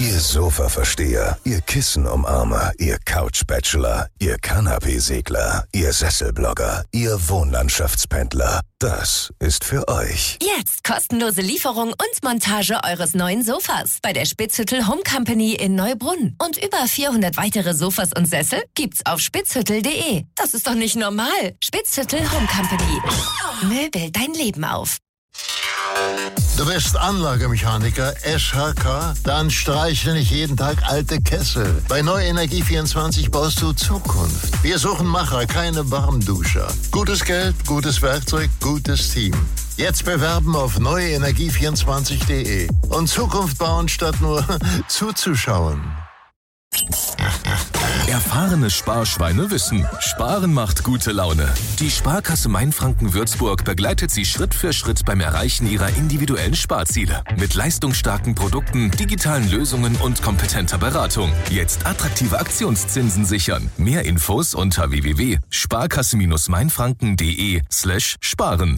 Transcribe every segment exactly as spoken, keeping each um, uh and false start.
Ihr Sofa-Versteher, Ihr Kissen-Umarmer, Ihr Couch-Bachelor, Ihr Kanapee-Segler, Ihr Sesselblogger, Ihr Wohnlandschaftspendler. Das ist für euch. Jetzt kostenlose Lieferung und Montage eures neuen Sofas bei der Spitzhüttel Home Company in Neubrunn. Und über vierhundert weitere Sofas und Sessel gibt's auf spitzhüttel punkt de. Das ist doch nicht normal. Spitzhüttel Home Company. Möbel dein Leben auf. Du bist Anlagemechaniker, S H K? Dann streiche nicht jeden Tag alte Kessel. Bei Neue Energie vierundzwanzig baust du Zukunft. Wir suchen Macher, keine Warmduscher. Gutes Geld, gutes Werkzeug, gutes Team. Jetzt bewerben auf neue energie vierundzwanzig punkt de und Zukunft bauen, statt nur zuzuschauen. Erfahrene Sparschweine wissen, Sparen macht gute Laune. Die Sparkasse Mainfranken-Würzburg begleitet Sie Schritt für Schritt beim Erreichen Ihrer individuellen Sparziele. Mit leistungsstarken Produkten, digitalen Lösungen und kompetenter Beratung. Jetzt attraktive Aktionszinsen sichern. Mehr Infos unter w w w punkt sparkasse mainfranken punkt de slash sparen.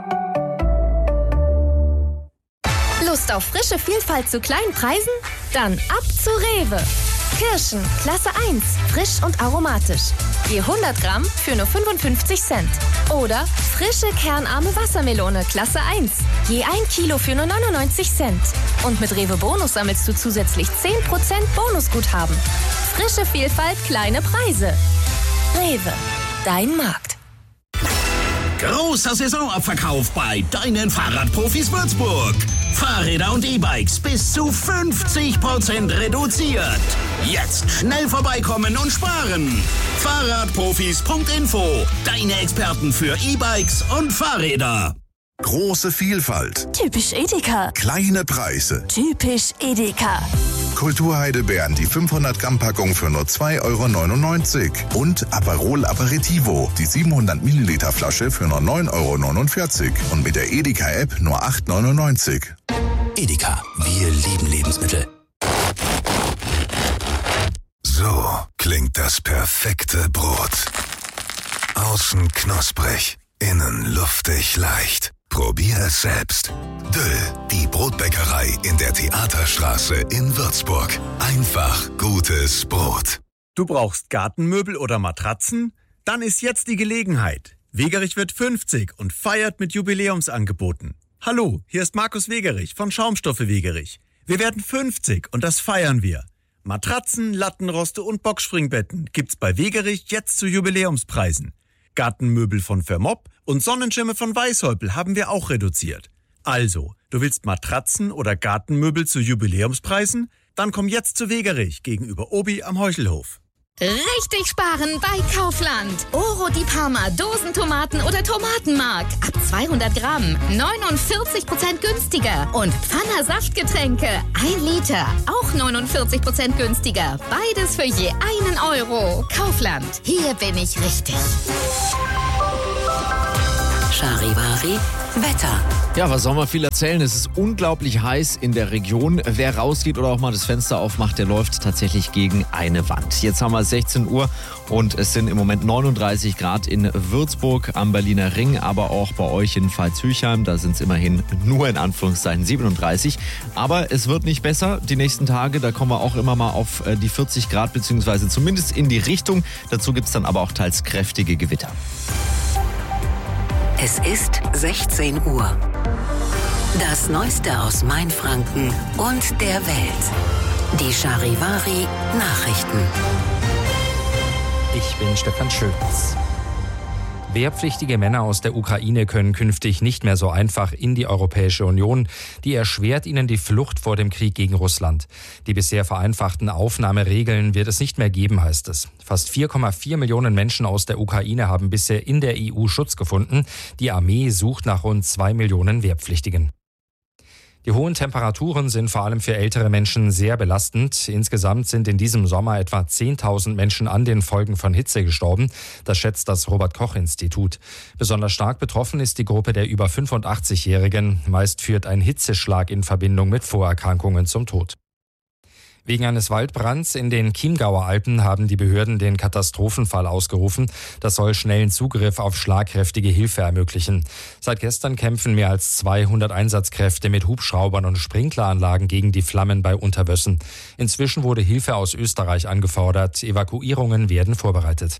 Lust auf frische Vielfalt zu kleinen Preisen? Dann ab zu Rewe. Kirschen, Klasse eins, frisch und aromatisch. Je hundert Gramm für nur fünfundfünfzig Cent. Oder frische kernarme Wassermelone, Klasse eins. Je ein Kilo für nur neunundneunzig Cent. Und mit Rewe Bonus sammelst du zusätzlich zehn Prozent Bonusguthaben. Frische Vielfalt, kleine Preise. Rewe, dein Markt. Großer Saisonabverkauf bei deinen Fahrradprofis Würzburg. Fahrräder und E-Bikes bis zu fünfzig Prozent reduziert. Jetzt schnell vorbeikommen und sparen. Fahrradprofis punkt info. Deine Experten für E-Bikes und Fahrräder. Große Vielfalt. Typisch Edeka. Kleine Preise. Typisch Edeka. Kulturheidelbeeren, die fünfhundert Gramm Packung für nur zwei Euro neunundneunzig. Und Aperol Aperitivo, die siebenhundert Milliliter Flasche für nur neun Euro neunundvierzig. Und mit der Edeka-App nur acht Euro neunundneunzig. Edeka, wir lieben Lebensmittel. So klingt das perfekte Brot. Außen knusprig, innen luftig leicht. Probier es selbst. Döll, die Brotbäckerei in der Theaterstraße in Würzburg. Einfach gutes Brot. Du brauchst Gartenmöbel oder Matratzen? Dann ist jetzt die Gelegenheit. Wegerich wird fünfzig und feiert mit Jubiläumsangeboten. Hallo, hier ist Markus Wegerich von Schaumstoffe Wegerich. Wir werden fünfzig und das feiern wir. Matratzen, Lattenroste und Boxspringbetten gibt's bei Wegerich jetzt zu Jubiläumspreisen. Gartenmöbel von Vermopp und Sonnenschirme von Weißhäupl haben wir auch reduziert. Also, du willst Matratzen oder Gartenmöbel zu Jubiläumspreisen? Dann komm jetzt zu Wegerich gegenüber Obi am Heuchelhof. Richtig sparen bei Kaufland. Oro di Parma, Dosentomaten oder Tomatenmark. Ab zweihundert Gramm, neunundvierzig Prozent günstiger. Und Pfanner Saftgetränke, ein Liter, auch neunundvierzig Prozent günstiger. Beides für je einen Euro. Kaufland, hier bin ich richtig. Charivari Wetter. Ja, was soll man viel erzählen? Es ist unglaublich heiß in der Region. Wer rausgeht oder auch mal das Fenster aufmacht, der läuft tatsächlich gegen eine Wand. Jetzt haben wir sechzehn Uhr und es sind im Moment neununddreißig Grad in Würzburg am Berliner Ring, aber auch bei euch in Pfalz-Hülchheim. Da sind es immerhin nur in Anführungszeichen siebenunddreißig. Aber es wird nicht besser die nächsten Tage. Da kommen wir auch immer mal auf die vierzig Grad, beziehungsweise zumindest in die Richtung. Dazu gibt es dann aber auch teils kräftige Gewitter. Es ist sechzehn Uhr. Das Neueste aus Mainfranken und der Welt. Die Charivari Nachrichten. Ich bin Stefan Schöpitz. Wehrpflichtige Männer aus der Ukraine können künftig nicht mehr so einfach in die Europäische Union. Die erschwert ihnen die Flucht vor dem Krieg gegen Russland. Die bisher vereinfachten Aufnahmeregeln wird es nicht mehr geben, heißt es. Fast vier Komma vier Millionen Menschen aus der Ukraine haben bisher in der E U Schutz gefunden. Die Armee sucht nach rund zwei Millionen Wehrpflichtigen. Die hohen Temperaturen sind vor allem für ältere Menschen sehr belastend. Insgesamt sind in diesem Sommer etwa zehntausend Menschen an den Folgen von Hitze gestorben. Das schätzt das Robert-Koch-Institut. Besonders stark betroffen ist die Gruppe der über fünfundachtzigjährigen. Meist führt ein Hitzeschlag in Verbindung mit Vorerkrankungen zum Tod. Wegen eines Waldbrands in den Chiemgauer Alpen haben die Behörden den Katastrophenfall ausgerufen. Das soll schnellen Zugriff auf schlagkräftige Hilfe ermöglichen. Seit gestern kämpfen mehr als zweihundert Einsatzkräfte mit Hubschraubern und Sprinkleranlagen gegen die Flammen bei Unterwössen. Inzwischen wurde Hilfe aus Österreich angefordert. Evakuierungen werden vorbereitet.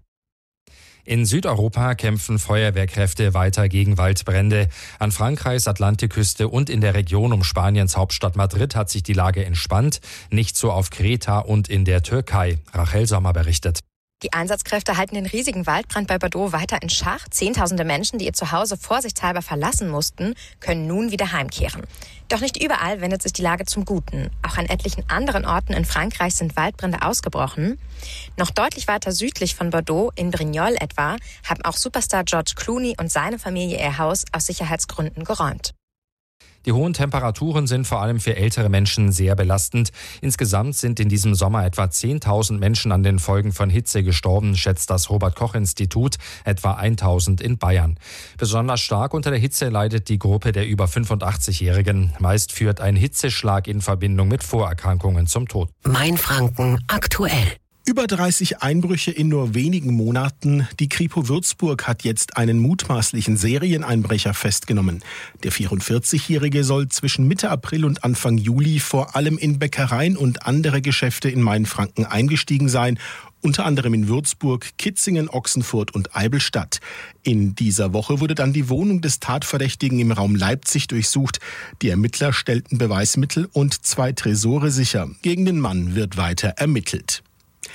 In Südeuropa kämpfen Feuerwehrkräfte weiter gegen Waldbrände. An Frankreichs Atlantikküste und in der Region um Spaniens Hauptstadt Madrid hat sich die Lage entspannt. Nicht so auf Kreta und in der Türkei. Rachel Sommer berichtet. Die Einsatzkräfte halten den riesigen Waldbrand bei Bordeaux weiter in Schach. Zehntausende Menschen, die ihr Zuhause vorsichtshalber verlassen mussten, können nun wieder heimkehren. Doch nicht überall wendet sich die Lage zum Guten. Auch an etlichen anderen Orten in Frankreich sind Waldbrände ausgebrochen. Noch deutlich weiter südlich von Bordeaux, in Brignoles etwa, haben auch Superstar George Clooney und seine Familie ihr Haus aus Sicherheitsgründen geräumt. Die hohen Temperaturen sind vor allem für ältere Menschen sehr belastend. Insgesamt sind in diesem Sommer etwa zehntausend Menschen an den Folgen von Hitze gestorben, schätzt das Robert-Koch-Institut, etwa tausend in Bayern. Besonders stark unter der Hitze leidet die Gruppe der über fünfundachtzig-Jährigen. Meist führt ein Hitzeschlag in Verbindung mit Vorerkrankungen zum Tod. Mainfranken aktuell. Über dreißig Einbrüche in nur wenigen Monaten. Die Kripo Würzburg hat jetzt einen mutmaßlichen Serieneinbrecher festgenommen. Der vierundvierzigjährige soll zwischen Mitte April und Anfang Juli vor allem in Bäckereien und andere Geschäfte in Mainfranken eingestiegen sein. Unter anderem in Würzburg, Kitzingen, Ochsenfurt und Eidelstadt. In dieser Woche wurde dann die Wohnung des Tatverdächtigen im Raum Leipzig durchsucht. Die Ermittler stellten Beweismittel und zwei Tresore sicher. Gegen den Mann wird weiter ermittelt.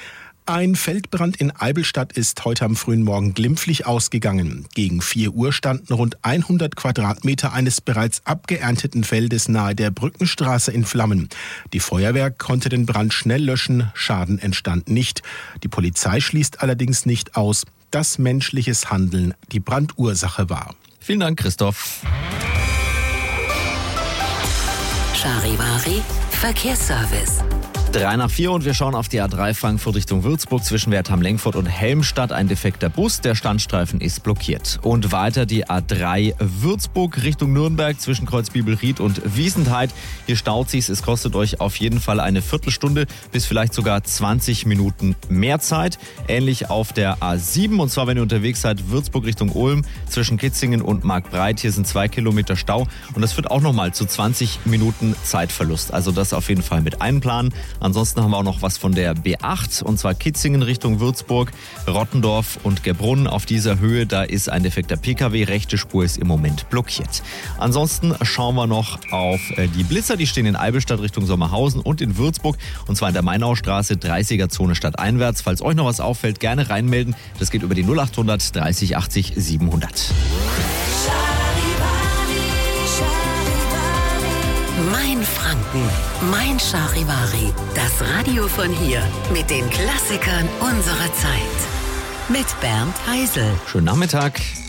Ein Feldbrand in Eidelstadt ist heute am frühen Morgen glimpflich ausgegangen. Gegen vier Uhr standen rund hundert Quadratmeter eines bereits abgeernteten Feldes nahe der Brückenstraße in Flammen. Die Feuerwehr konnte den Brand schnell löschen, Schaden entstand nicht. Die Polizei schließt allerdings nicht aus, dass menschliches Handeln die Brandursache war. Vielen Dank, Christoph. Charivari Verkehrsservice. Drei nach vier und wir schauen auf die A drei Frankfurt Richtung Würzburg zwischen Wertheim-Lengfurt und Helmstadt. Ein defekter Bus, der Standstreifen ist blockiert. Und weiter die A drei Würzburg Richtung Nürnberg zwischen Kreuzbibelried und Wiesentheit. Hier staut sich's. Es kostet euch auf jeden Fall eine Viertelstunde bis vielleicht sogar zwanzig Minuten mehr Zeit. Ähnlich auf der A sieben und zwar wenn ihr unterwegs seid, Würzburg Richtung Ulm zwischen Kitzingen und Markbreit. Hier sind zwei Kilometer Stau und das führt auch nochmal zu zwanzig Minuten Zeitverlust. Also das auf jeden Fall mit einplanen. Ansonsten haben wir auch noch was von der B acht und zwar Kitzingen Richtung Würzburg, Rottendorf und Gebrunn. Auf dieser Höhe, da ist ein defekter Pkw, rechte Spur ist im Moment blockiert. Ansonsten schauen wir noch auf die Blitzer, die stehen in Eidelstadt Richtung Sommerhausen und in Würzburg und zwar in der Mainaustraße, dreißiger Zone stadteinwärts. Falls euch noch was auffällt, gerne reinmelden. Das geht über die null achthundert dreißig achtzig siebenhundert. Mainfranken, Mein Charivari, das Radio von hier mit den Klassikern unserer Zeit. Mit Bernd Heisel. Schönen Nachmittag.